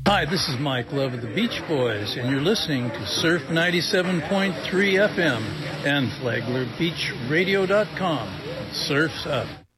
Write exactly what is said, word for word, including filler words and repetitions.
Hi, this is Mike Love of the Beach Boys, and you're listening to Surf ninety-seven point three F M and Flagler Beach Radio dot com. Surf's up.